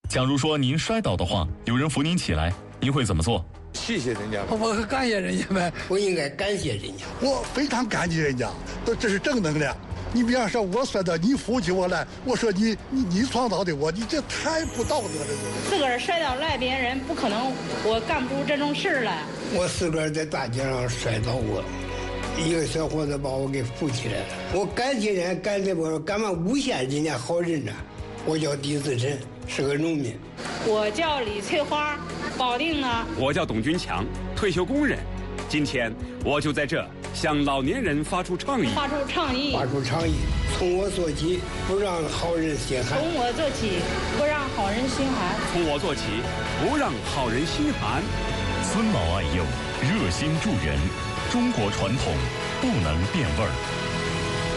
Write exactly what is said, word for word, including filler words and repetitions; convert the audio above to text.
假如说您摔倒的话，有人扶您起来，您会怎么做？ 谢谢人家， 我感谢人家呗， 我应该感谢人家， 我非常感激人家，这这是正能量。你比方说，我摔倒，你扶起我来，我说你你你创造的我，你这太不道德了。 自个儿摔倒赖别人，不可能，我干不出这种事来。 我自个儿在大街上摔倒过，一个小伙子把我给扶起来了。我感谢人家，感谢我干嘛诬陷人家好人呢？我叫狄自珍，是个农民。 我叫李翠花，保定的。 我叫董军强，退休工人。今天我就在这向老年人发出倡议， 发出倡议， 发出倡议，从我做起，不让好人心寒。 从我做起，不让好人心寒。 从我做起，不让好人心寒。 尊老爱幼，热心助人，中国传统不能变味儿。